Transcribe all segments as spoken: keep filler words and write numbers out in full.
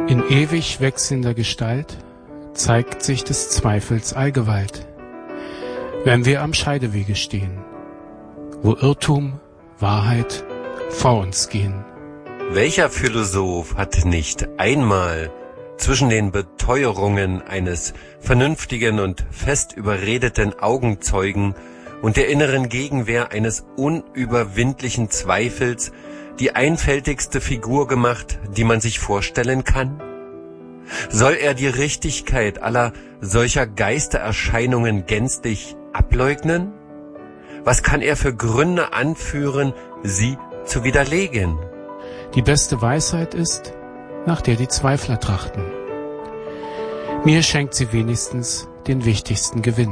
In ewig wechselnder Gestalt zeigt sich des Zweifels Allgewalt, wenn wir am Scheidewege stehen, wo Irrtum, Wahrheit vor uns gehen. Welcher Philosoph hat nicht einmal zwischen den Beteuerungen eines vernünftigen und fest überredeten Augenzeugen und der inneren Gegenwehr eines unüberwindlichen Zweifels die einfältigste Figur gemacht, die man sich vorstellen kann? Soll er die Richtigkeit aller solcher Geistererscheinungen gänzlich ableugnen? Was kann er für Gründe anführen, sie zu widerlegen? Die beste Weisheit ist, nach der die Zweifler trachten. Mir schenkt sie wenigstens den wichtigsten Gewinn.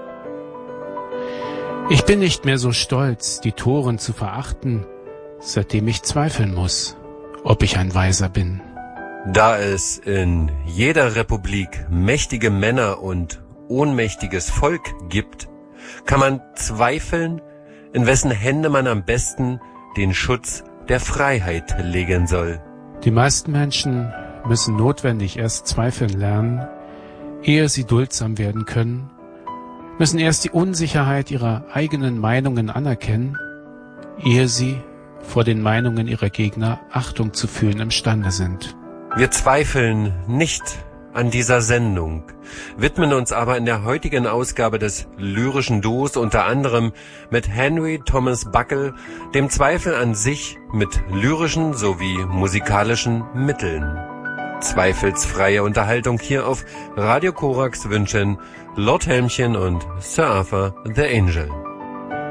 Ich bin nicht mehr so stolz, die Toren zu verachten, seitdem ich zweifeln muss, ob ich ein Weiser bin. Da es in jeder Republik mächtige Männer und ohnmächtiges Volk gibt, kann man zweifeln, in wessen Hände man am besten den Schutz der Freiheit legen soll. Die meisten Menschen müssen notwendig erst zweifeln lernen, ehe sie duldsam werden können, müssen erst die Unsicherheit ihrer eigenen Meinungen anerkennen, ehe sie vor den Meinungen ihrer Gegner Achtung zu fühlen imstande sind. Wir zweifeln nicht an dieser Sendung, widmen uns aber in der heutigen Ausgabe des lyrischen Duos unter anderem mit Henry Thomas Buckle dem Zweifel an sich mit lyrischen sowie musikalischen Mitteln. Zweifelsfreie Unterhaltung hier auf Radio Korax wünschen Lord Helmchen und Sir Arthur the Angel.